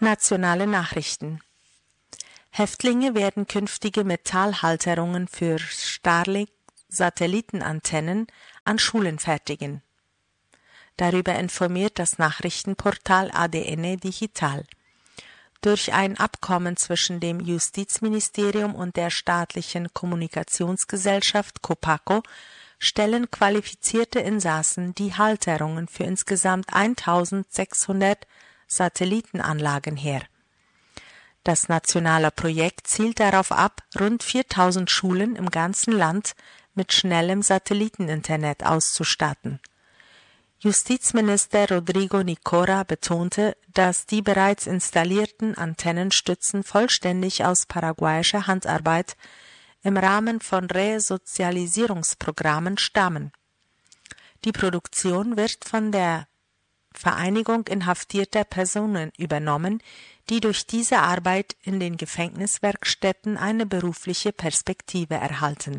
Nationale Nachrichten. Häftlinge werden künftige Metallhalterungen für Starlink-Satellitenantennen an Schulen fertigen. Darüber informiert das Nachrichtenportal ADN Digital. Durch ein Abkommen zwischen dem Justizministerium und der staatlichen Kommunikationsgesellschaft Copaco stellen qualifizierte Insassen die Halterungen für insgesamt 1600 Satellitenanlagen her. Das nationale Projekt zielt darauf ab, rund 4000 Schulen im ganzen Land mit schnellem Satelliteninternet auszustatten. Justizminister Rodrigo Nicora betonte, dass die bereits installierten Antennenstützen vollständig aus paraguayischer Handarbeit im Rahmen von Resozialisierungsprogrammen stammen. Die Produktion wird von der Vereinigung inhaftierter Personen übernommen, die durch diese Arbeit in den Gefängniswerkstätten eine berufliche Perspektive erhalten.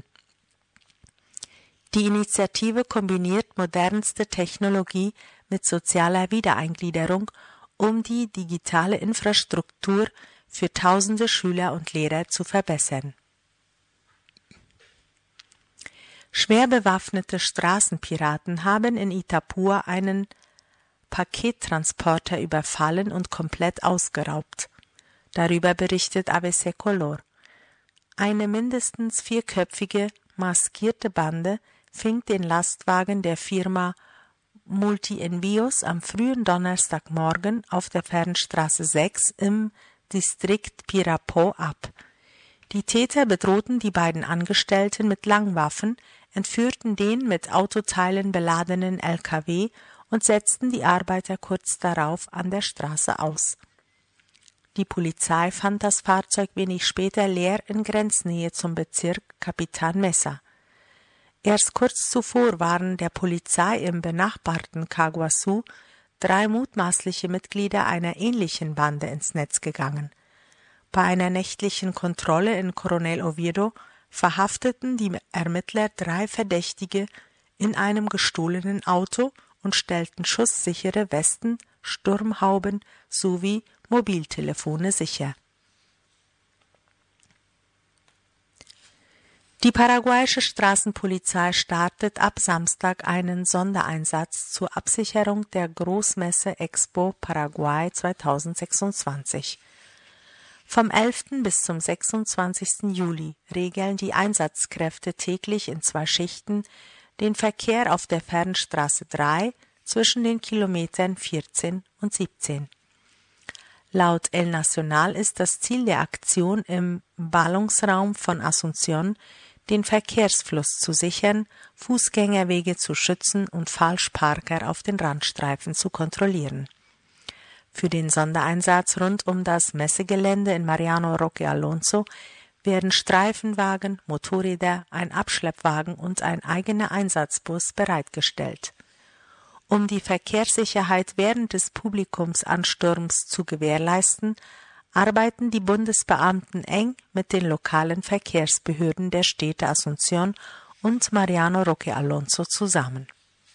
Die Initiative kombiniert modernste Technologie mit sozialer Wiedereingliederung, um die digitale Infrastruktur für tausende Schüler und Lehrer zu verbessern. Schwer bewaffnete Straßenpiraten haben in Itapúa einen Pakettransporter überfallen und komplett ausgeraubt. Darüber berichtet ABC Color. Eine mindestens 4-köpfige, maskierte Bande fing den Lastwagen der Firma Multi-Envíos am frühen Donnerstagmorgen auf der Fernstraße 6 im Distrikt Pirapó ab. Die Täter bedrohten die beiden Angestellten mit Langwaffen, entführten den mit Autoteilen beladenen LKW und setzten die Arbeiter kurz darauf an der Straße aus. Die Polizei fand das Fahrzeug wenig später leer in Grenznähe zum Bezirk Capitán Mesa. Erst kurz zuvor waren der Polizei im benachbarten Caguazú 3 mutmaßliche Mitglieder einer ähnlichen Bande ins Netz gegangen. Bei einer nächtlichen Kontrolle in Coronel Oviedo verhafteten die Ermittler 3 Verdächtige in einem gestohlenen Auto und stellten schusssichere Westen, Sturmhauben sowie Mobiltelefone sicher. Die paraguayische Straßenpolizei startet ab Samstag einen Sondereinsatz zur Absicherung der Großmesse Expo Paraguay 2026. Vom 11. bis zum 26. Juli regeln die Einsatzkräfte täglich in 2 Schichten den Verkehr auf der Fernstraße 3 zwischen den Kilometern 14 und 17. Laut El Nacional ist das Ziel der Aktion im Ballungsraum von Asunción, den Verkehrsfluss zu sichern, Fußgängerwege zu schützen und Falschparker auf den Randstreifen zu kontrollieren. Für den Sondereinsatz rund um das Messegelände in Mariano Roque Alonso werden Streifenwagen, Motorräder, ein Abschleppwagen und ein eigener Einsatzbus bereitgestellt. Um die Verkehrssicherheit während des Publikumsansturms zu gewährleisten, arbeiten die Bundesbeamten eng mit den lokalen Verkehrsbehörden der Städte Asunción und Mariano Roque Alonso zusammen.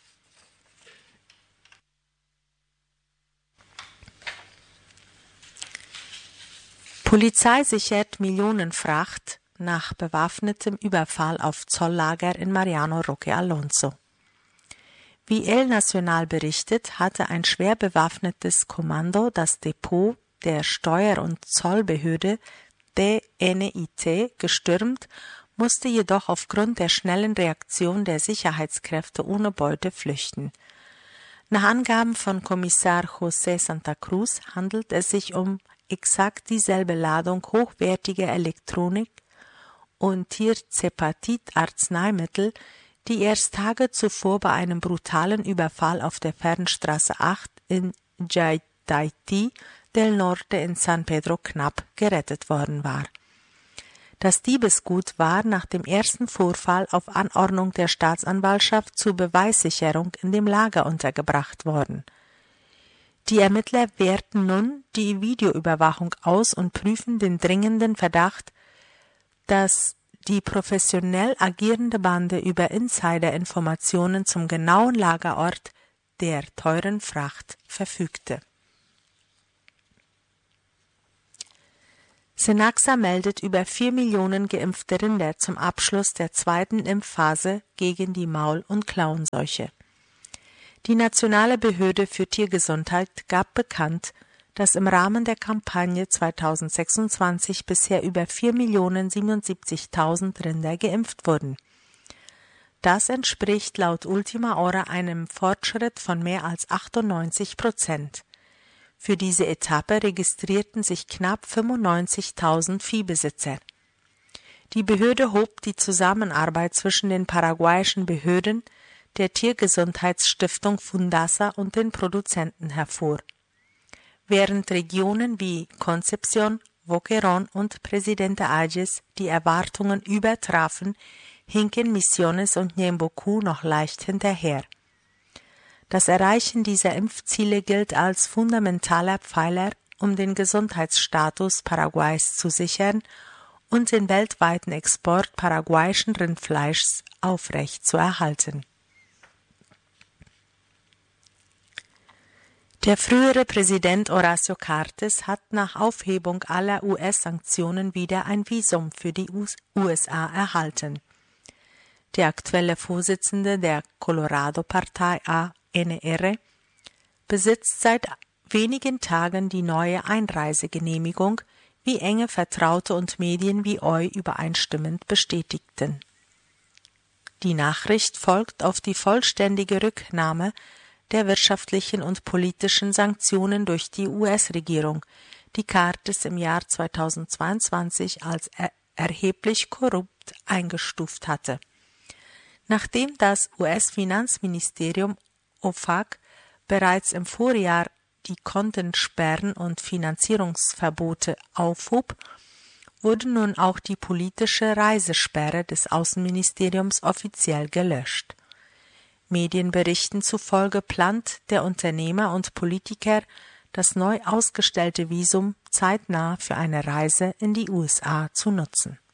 Polizei sichert Millionenfracht nach bewaffnetem Überfall auf Zolllager in Mariano Roque Alonso. Wie El Nacional berichtet, hatte ein schwer bewaffnetes Kommando das Depot der Steuer- und Zollbehörde DNIT gestürmt, musste jedoch aufgrund der schnellen Reaktion der Sicherheitskräfte ohne Beute flüchten. Nach Angaben von Kommissar José Santa Cruz handelt es sich um exakt dieselbe Ladung hochwertiger Elektronik und Tierzepatit-Arzneimittel, die erst Tage zuvor bei einem brutalen Überfall auf der Fernstraße 8 in Jaytaytí del Norte in San Pedro knapp gerettet worden war. Das Diebesgut war nach dem ersten Vorfall auf Anordnung der Staatsanwaltschaft zur Beweissicherung in dem Lager untergebracht worden. Die Ermittler werten nun die Videoüberwachung aus und prüfen den dringenden Verdacht, dass die professionell agierende Bande über Insider-Informationen zum genauen Lagerort der teuren Fracht verfügte. Synaxa meldet über 4 Millionen geimpfte Rinder zum Abschluss der zweiten Impfphase gegen die Maul- und Klauenseuche. Die Nationale Behörde für Tiergesundheit gab bekannt, dass im Rahmen der Kampagne 2026 bisher über 4.077.000 Rinder geimpft wurden. Das entspricht laut Ultima Hora einem Fortschritt von mehr als 98%. Für diese Etappe registrierten sich knapp 95.000 Viehbesitzer. Die Behörde hob die Zusammenarbeit zwischen den paraguayischen Behörden, der Tiergesundheitsstiftung Fundasa und den Produzenten hervor. Während Regionen wie Concepción, Boquerón und Presidente Ayes die Erwartungen übertrafen, hinken Misiones und Ñemboku noch leicht hinterher. Das Erreichen dieser Impfziele gilt als fundamentaler Pfeiler, um den Gesundheitsstatus Paraguays zu sichern und den weltweiten Export paraguayischen Rindfleischs aufrechtzuerhalten. Der frühere Präsident Horacio Cartes hat nach Aufhebung aller US-Sanktionen wieder ein Visum für die USA erhalten. Der aktuelle Vorsitzende der Colorado-Partei ANR besitzt seit wenigen Tagen die neue Einreisegenehmigung, wie enge Vertraute und Medien wie OI übereinstimmend bestätigten. Die Nachricht folgt auf die vollständige Rücknahme der wirtschaftlichen und politischen Sanktionen durch die US-Regierung, die Cartes im Jahr 2022 als erheblich korrupt eingestuft hatte. Nachdem das US-Finanzministerium OFAC bereits im Vorjahr die Kontensperren und Finanzierungsverbote aufhob, wurde nun auch die politische Reisesperre des Außenministeriums offiziell gelöscht. Medienberichten zufolge plant der Unternehmer und Politiker, das neu ausgestellte Visum zeitnah für eine Reise in die USA zu nutzen.